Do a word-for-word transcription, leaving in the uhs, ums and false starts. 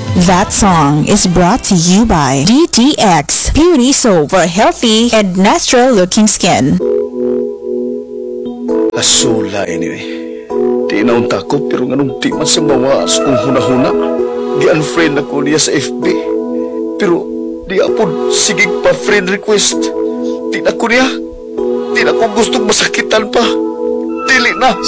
That song is brought to you by D T X Beauty Soap for healthy and natural looking skin. Asula anyway. Di naunta ko pero nganong di man sa mawas kung huna-huna. Gi-unfriend ako niya sa F B. Pero di apod sigig pa friend request. Di na ko niya. Di na ko gustong masakitan pa. Dili na.